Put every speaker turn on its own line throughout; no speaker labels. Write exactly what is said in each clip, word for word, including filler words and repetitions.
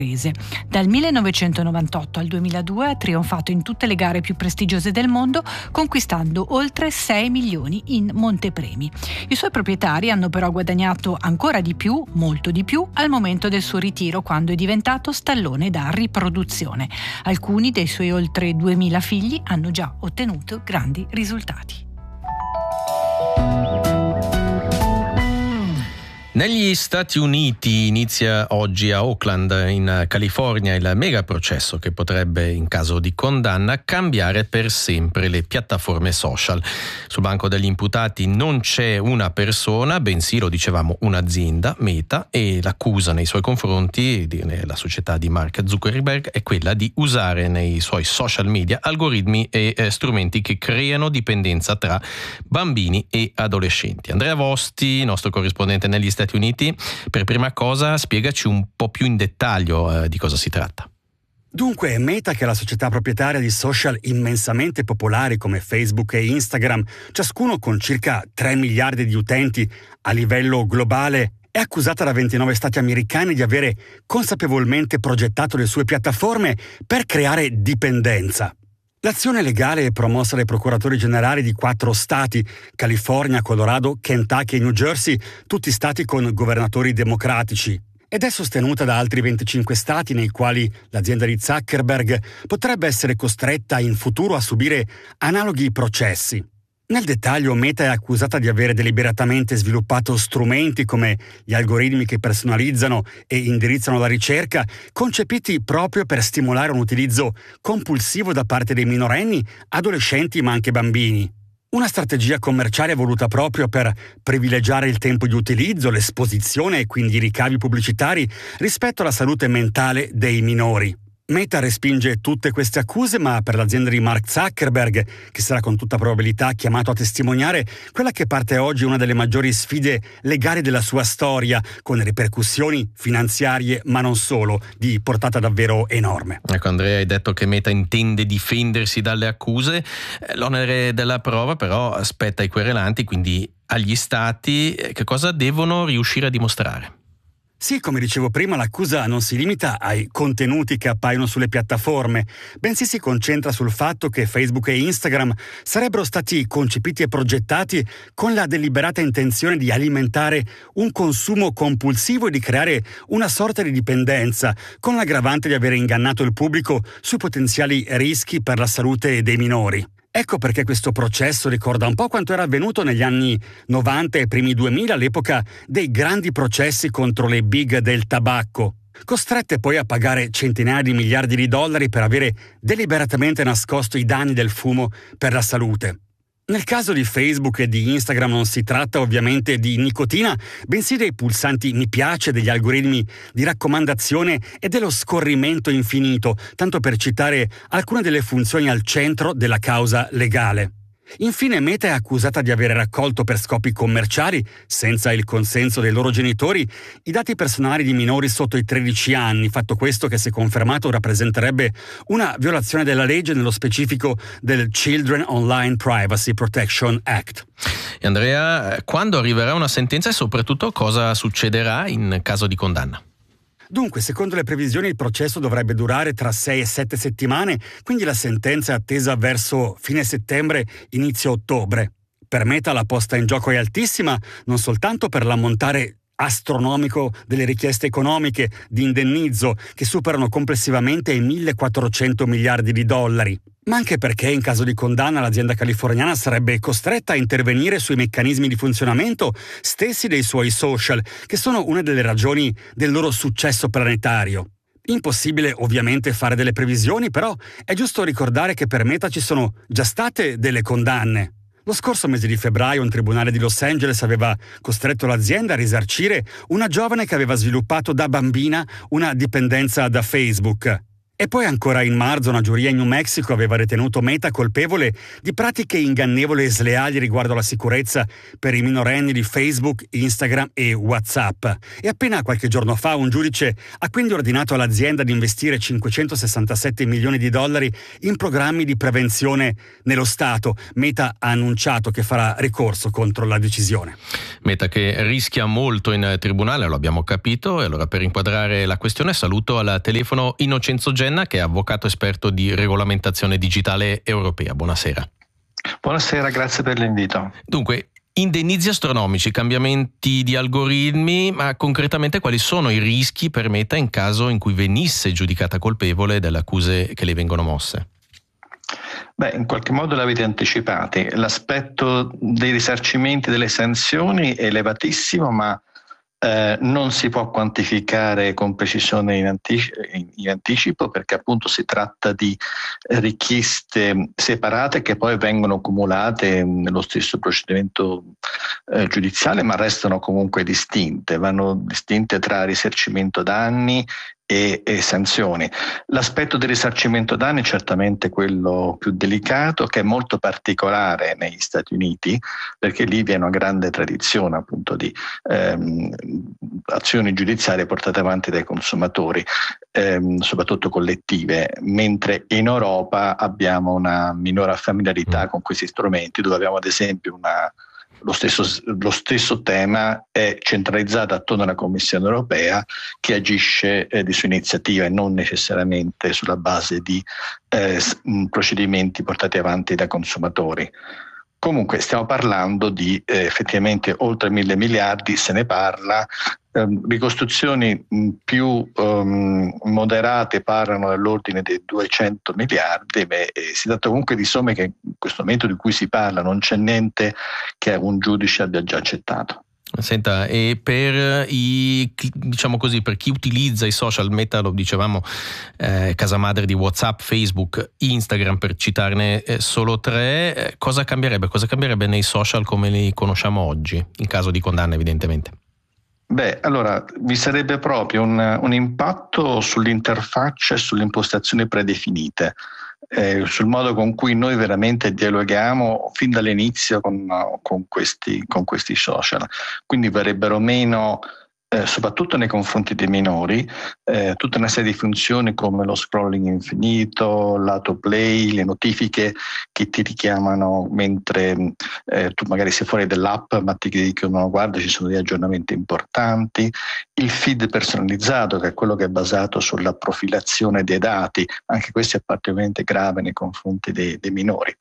Dal millenovecentonovantotto al duemiladue ha trionfato in tutte le gare più prestigiose del mondo, conquistando oltre sei milioni in montepremi. I suoi proprietari hanno però guadagnato ancora di più, molto di più, al momento del suo ritiro, quando è diventato stallone da riproduzione. Alcuni dei suoi oltre duemila figli hanno già ottenuto grandi risultati.
Negli Stati Uniti inizia oggi a Oakland, in California, il mega processo che potrebbe, in caso di condanna, cambiare per sempre le piattaforme social. Sul banco degli imputati non c'è una persona, bensì, lo dicevamo, un'azienda, Meta, e l'accusa nei suoi confronti, la società di Mark Zuckerberg, è quella di usare nei suoi social media algoritmi e eh, strumenti che creano dipendenza tra bambini e adolescenti. Andrea Vosti, nostro corrispondente negli Stati Uniti, per prima cosa spiegaci un po' più in dettaglio eh, di cosa si tratta.
Dunque, Meta, che è la società proprietaria di social immensamente popolari come Facebook e Instagram, ciascuno con circa tre miliardi di utenti a livello globale, è accusata da ventinove stati americani di avere consapevolmente progettato le sue piattaforme per creare dipendenza. L'azione legale è promossa dai procuratori generali di quattro stati, California, Colorado, Kentucky e New Jersey, tutti stati con governatori democratici, ed è sostenuta da altri venticinque stati nei quali l'azienda di Zuckerberg potrebbe essere costretta in futuro a subire analoghi processi. Nel dettaglio, Meta è accusata di avere deliberatamente sviluppato strumenti come gli algoritmi che personalizzano e indirizzano la ricerca, concepiti proprio per stimolare un utilizzo compulsivo da parte dei minorenni, adolescenti ma anche bambini. Una strategia commerciale voluta proprio per privilegiare il tempo di utilizzo, l'esposizione e quindi i ricavi pubblicitari rispetto alla salute mentale dei minori. Meta respinge tutte queste accuse, ma per l'azienda di Mark Zuckerberg, che sarà con tutta probabilità chiamato a testimoniare, quella che parte oggi è una delle maggiori sfide legali della sua storia, con ripercussioni finanziarie, ma non solo, di portata davvero enorme.
Ecco, Andrea, hai detto che Meta intende difendersi dalle accuse. L'onere della prova però aspetta ai querelanti, quindi agli stati. Che cosa devono riuscire a dimostrare?
Sì, come dicevo prima, l'accusa non si limita ai contenuti che appaiono sulle piattaforme, bensì si concentra sul fatto che Facebook e Instagram sarebbero stati concepiti e progettati con la deliberata intenzione di alimentare un consumo compulsivo e di creare una sorta di dipendenza, con l'aggravante di aver ingannato il pubblico sui potenziali rischi per la salute dei minori. Ecco perché questo processo ricorda un po' quanto era avvenuto negli anni novanta e primi duemila, all'epoca dei grandi processi contro le big del tabacco, costrette poi a pagare centinaia di miliardi di dollari per avere deliberatamente nascosto i danni del fumo per la salute. Nel caso di Facebook e di Instagram non si tratta ovviamente di nicotina, bensì dei pulsanti mi piace, degli algoritmi di raccomandazione e dello scorrimento infinito, tanto per citare alcune delle funzioni al centro della causa legale. Infine, Meta è accusata di aver raccolto per scopi commerciali, senza il consenso dei loro genitori, i dati personali di minori sotto i tredici anni, fatto questo che, se confermato, rappresenterebbe una violazione della legge, nello specifico del Children Online Privacy Protection Act.
E Andrea, quando arriverà una sentenza e soprattutto cosa succederà in caso di condanna?
Dunque, secondo le previsioni, il processo dovrebbe durare tra sei e sette settimane, quindi la sentenza è attesa verso fine settembre, inizio ottobre. Per Meta la posta in gioco è altissima, non soltanto per l'ammontare astronomico delle richieste economiche di indennizzo, che superano complessivamente i millequattrocento miliardi di dollari, ma anche perché in caso di condanna l'azienda californiana sarebbe costretta a intervenire sui meccanismi di funzionamento stessi dei suoi social, che sono una delle ragioni del loro successo planetario. Impossibile ovviamente fare delle previsioni, però è giusto ricordare che per Meta ci sono già state delle condanne. Lo scorso mese di febbraio un tribunale di Los Angeles aveva costretto l'azienda a risarcire una giovane che aveva sviluppato da bambina una dipendenza da Facebook. E poi ancora in marzo una giuria in New Mexico aveva ritenuto Meta colpevole di pratiche ingannevoli e sleali riguardo alla sicurezza per i minorenni di Facebook, Instagram e WhatsApp. E appena qualche giorno fa un giudice ha quindi ordinato all'azienda di investire cinquecentosessantasette milioni di dollari in programmi di prevenzione nello Stato. Meta ha annunciato che farà ricorso contro la decisione.
Meta che rischia molto in tribunale, lo abbiamo capito, e allora per inquadrare la questione saluto al telefono Innocenzo Genna, che è avvocato esperto di regolamentazione digitale europea. Buonasera.
Buonasera, grazie per l'invito.
Dunque, indennizi astronomici, cambiamenti di algoritmi, ma concretamente quali sono i rischi per Meta in caso in cui venisse giudicata colpevole delle accuse che le vengono mosse?
Beh, in qualche modo l'avete anticipati. L'aspetto dei risarcimenti, delle sanzioni è elevatissimo, ma eh, non si può quantificare con precisione in, antici- in anticipo, perché appunto si tratta di richieste separate che poi vengono accumulate nello stesso procedimento eh, giudiziale, ma restano comunque distinte, vanno distinte tra risarcimento danni E, e sanzioni. L'aspetto del risarcimento danni è certamente quello più delicato, che è molto particolare negli Stati Uniti, perché lì vi è una grande tradizione appunto di ehm, azioni giudiziarie portate avanti dai consumatori, ehm, soprattutto collettive, mentre in Europa abbiamo una minore familiarità con questi strumenti, dove abbiamo ad esempio una Lo stesso, lo stesso tema è centralizzato attorno alla Commissione europea, che agisce eh, di sua iniziativa e non necessariamente sulla base di eh, procedimenti portati avanti da consumatori. Comunque stiamo parlando di eh, effettivamente oltre mille miliardi, se ne parla. Eh, ricostruzioni mh, più um, moderate parlano dell'ordine dei duecento miliardi, beh, eh, si tratta comunque di somme che in questo momento di cui si parla non c'è niente che un giudice abbia già accettato.
Senta, e per i, diciamo così, per chi utilizza i social, Meta, lo dicevamo, eh, casa madre di WhatsApp, Facebook, Instagram, per citarne eh, solo tre, eh, cosa cambierebbe? Cosa cambierebbe nei social come li conosciamo oggi, in caso di condanna evidentemente?
Beh, allora vi sarebbe proprio un, un impatto sull'interfaccia e sulle impostazioni predefinite, eh, sul modo con cui noi veramente dialoghiamo fin dall'inizio con, con, questi, con questi social. Quindi verrebbero meno, eh, soprattutto nei confronti dei minori, eh, tutta una serie di funzioni come lo scrolling infinito, l'autoplay, le notifiche che ti richiamano mentre eh, tu magari sei fuori dell'app ma ti dicono guarda ci sono degli aggiornamenti importanti, il feed personalizzato che è quello che è basato sulla profilazione dei dati, anche questo è particolarmente grave nei confronti dei, dei minori.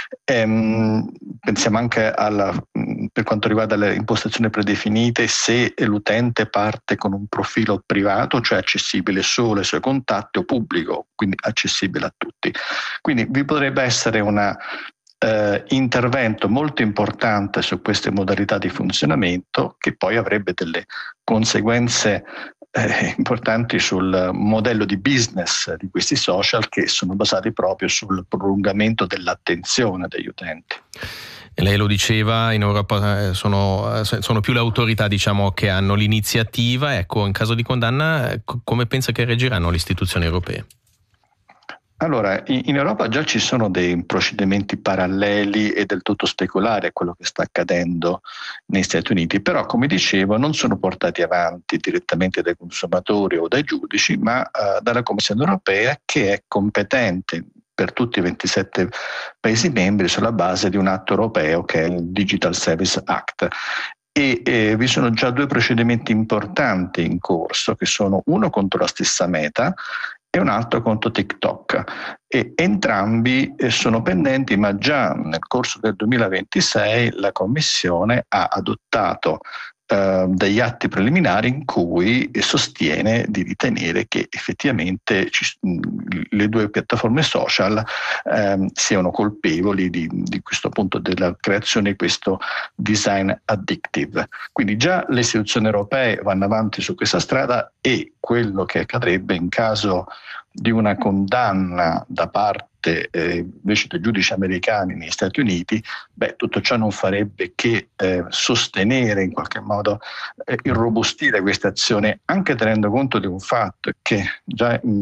Ehm, pensiamo anche alla, per quanto riguarda le impostazioni predefinite, se l'utente parte con un profilo privato, cioè accessibile solo ai suoi contatti, o pubblico, quindi accessibile a tutti. Quindi vi potrebbe essere un eh, intervento molto importante su queste modalità di funzionamento, che poi avrebbe delle conseguenze eh, importanti sul modello di business di questi social, che sono basati proprio sul prolungamento dell'attenzione degli utenti.
Lei lo diceva, in Europa sono, sono più le autorità, diciamo, che hanno l'iniziativa. Ecco, in caso di condanna, come pensa che reagiranno le istituzioni europee?
Allora, in Europa già ci sono dei procedimenti paralleli e del tutto speculari a quello che sta accadendo negli Stati Uniti, però come dicevo non sono portati avanti direttamente dai consumatori o dai giudici, ma uh, dalla Commissione europea, che è competente per tutti i ventisette Paesi membri sulla base di un atto europeo che è il Digital Service Act. E eh, vi sono già due procedimenti importanti in corso, che sono uno contro la stessa Meta e un altro contro TikTok. E entrambi eh, sono pendenti, ma già nel corso del duemilaventisei la Commissione ha adottato eh, degli atti preliminari in cui sostiene di ritenere che effettivamente ci, le due piattaforme social eh, siano colpevoli di, di questo punto della creazione di questo design addictive. Quindi già le istituzioni europee vanno avanti su questa strada, e quello che accadrebbe in caso di una condanna da parte eh, invece dei giudici americani negli Stati Uniti, beh, tutto ciò non farebbe che eh, sostenere, in qualche modo eh, irrobustire questa azione, anche tenendo conto di un fatto che già in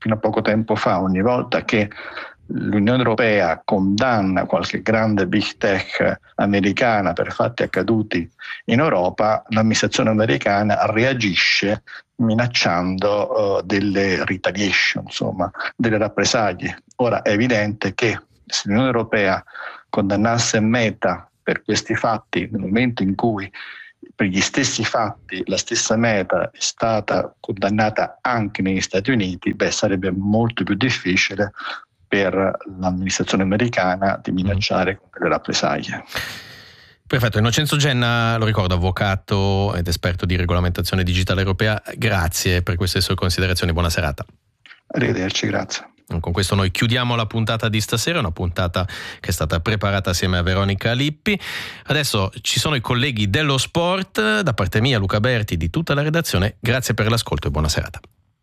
fino a poco tempo fa, ogni volta che l'Unione Europea condanna qualche grande big tech americana per fatti accaduti in Europa, l'amministrazione americana reagisce minacciando uh, delle retaliation, insomma, delle rappresaglie. Ora è evidente che se l'Unione Europea condannasse Meta per questi fatti nel momento in cui per gli stessi fatti la stessa Meta è stata condannata anche negli Stati Uniti, beh, sarebbe molto più difficile per l'amministrazione americana di minacciare con delle rappresaglie.
Perfetto, Innocenzo Genna, lo ricordo, avvocato ed esperto di regolamentazione digitale europea, grazie per queste sue considerazioni, buona serata.
Arrivederci, grazie.
Con questo noi chiudiamo la puntata di stasera, una puntata che è stata preparata assieme a Veronica Lippi. Adesso ci sono i colleghi dello sport, da parte mia Luca Berti, di tutta la redazione, grazie per l'ascolto e buona serata.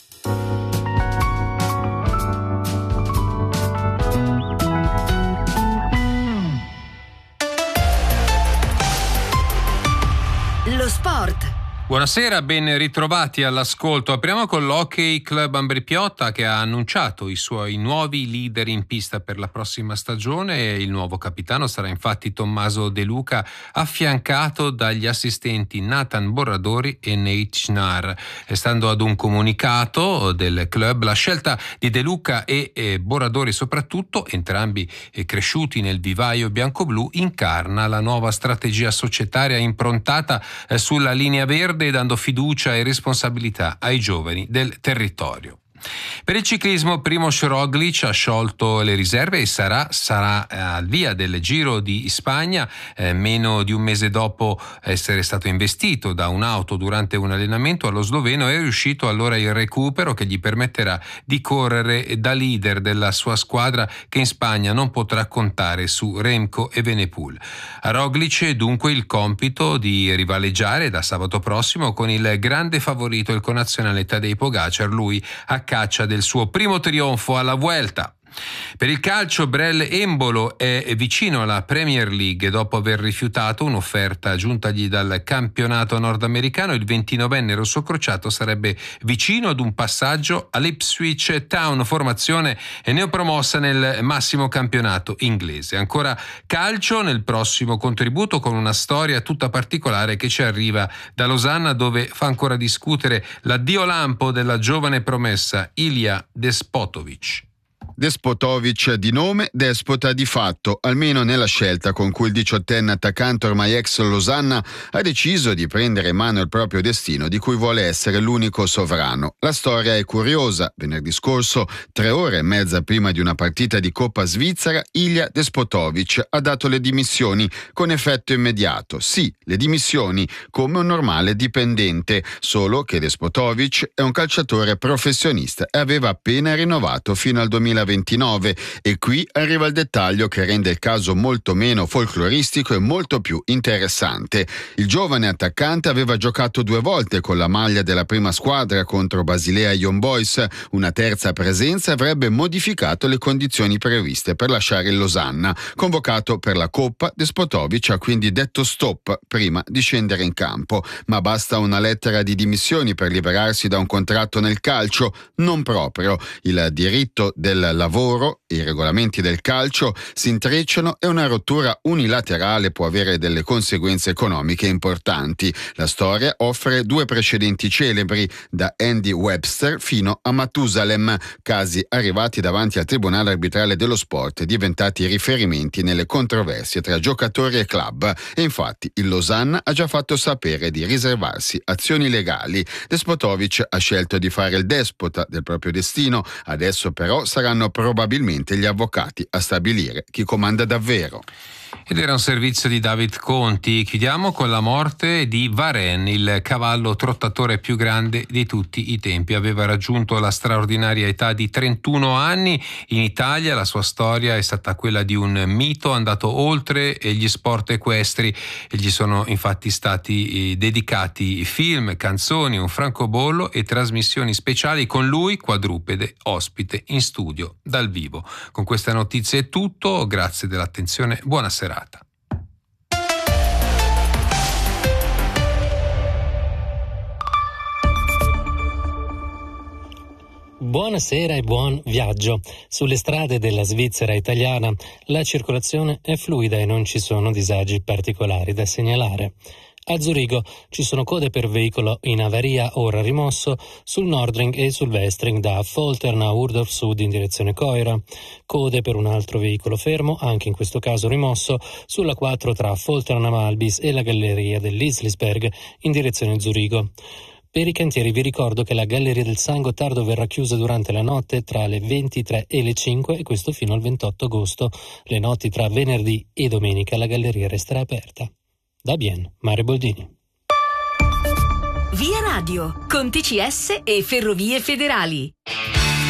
Lo sport.
Buonasera, ben ritrovati all'ascolto. Apriamo con l'Hockey Club Ambrì-Piotta che ha annunciato i suoi nuovi leader in pista per la prossima stagione. Il nuovo capitano sarà infatti Tommaso De Luca, affiancato dagli assistenti Nathan Borradori e Nate Schnarr. Stando ad un comunicato del club, la scelta di De Luca e eh, Borradori soprattutto, entrambi eh, cresciuti nel vivaio bianco-blu, incarna la nuova strategia societaria improntata eh, sulla linea verde, dando fiducia e responsabilità ai giovani del territorio. Per il ciclismo, Primož Roglič ha sciolto le riserve e sarà, sarà eh, al via del Giro di Spagna, eh, meno di un mese dopo essere stato investito da un'auto durante un allenamento. Allo sloveno è riuscito allora il recupero che gli permetterà di correre da leader della sua squadra, che in Spagna non potrà contare su Remco Evenepoel. A Roglič dunque il compito di rivaleggiare da sabato prossimo con il grande favorito, il connazionale Tadej Pogačar, lui a caccia del suo primo trionfo alla Vuelta. Per il calcio, Brel Embolo è vicino alla Premier League dopo aver rifiutato un'offerta giuntagli dal campionato nordamericano. Il ventinovenne rossocrociato sarebbe vicino ad un passaggio all'Ipswich Town, formazione neopromossa nel massimo campionato inglese. Ancora calcio nel prossimo contributo, con una storia tutta particolare che ci arriva da Losanna, dove fa ancora discutere l'addio lampo della giovane promessa Ilija Despotovic.
Despotovic di nome, despota di fatto, almeno nella scelta con cui il diciottenne attaccante ormai ex Losanna ha deciso di prendere in mano il proprio destino, di cui vuole essere l'unico sovrano. La storia è curiosa. Venerdì scorso, tre ore e mezza prima di una partita di Coppa Svizzera, Ilija Despotovic ha dato le dimissioni con effetto immediato. Sì, le dimissioni, come un normale dipendente, solo che Despotovic è un calciatore professionista e aveva appena rinnovato fino al duemilaventinove. E qui arriva il dettaglio che rende il caso molto meno folcloristico e molto più interessante. Il giovane attaccante aveva giocato due volte con la maglia della prima squadra contro Basilea Young Boys. Una terza presenza avrebbe modificato le condizioni previste per lasciare il Losanna. Convocato per la Coppa, Despotovic ha quindi detto stop prima di scendere in campo. Ma basta una lettera di dimissioni per liberarsi da un contratto nel calcio? Non proprio. Il diritto del lavoro e i regolamenti del calcio si intrecciano e una rottura unilaterale può avere delle conseguenze economiche importanti. La storia offre due precedenti celebri, da Andy Webster fino a Matusalem, casi arrivati davanti al Tribunale Arbitrale dello Sport e diventati riferimenti nelle controversie tra giocatori e club. E infatti il Losanna ha già fatto sapere di riservarsi azioni legali. Despotovic ha scelto di fare il despota del proprio destino, adesso però saranno probabilmente gli avvocati a stabilire chi comanda davvero.
Ed era un servizio di David Conti. Chiudiamo con la morte di Varenne, il cavallo trottatore più grande di tutti i tempi. Aveva raggiunto la straordinaria età di trentuno anni. In Italia la sua storia è stata quella di un mito andato oltre gli sport equestri e gli sono infatti stati dedicati film, canzoni, un francobollo e trasmissioni speciali con lui quadrupede ospite in studio dal vivo. Con queste notizie è tutto, grazie dell'attenzione, buona serata.
Buonasera e buon viaggio. Sulle strade della Svizzera italiana la circolazione è fluida e non ci sono disagi particolari da segnalare. A Zurigo ci sono code per veicolo in avaria ora rimosso sul Nordring e sul Westring da Foltern a Urdorf Sud in direzione Coira. Code per un altro veicolo fermo, anche in questo caso rimosso, sulla quattro tra Foltern a Malbis e la galleria dell'Islisberg in direzione Zurigo. Per i cantieri vi ricordo che la Galleria del San Gottardo verrà chiusa durante la notte tra le ventitré e le cinque e questo fino al ventotto agosto. Le notti tra venerdì e domenica la galleria resterà aperta. Da bien, Mare Boldini.
Via Radio, con T C S e Ferrovie Federali.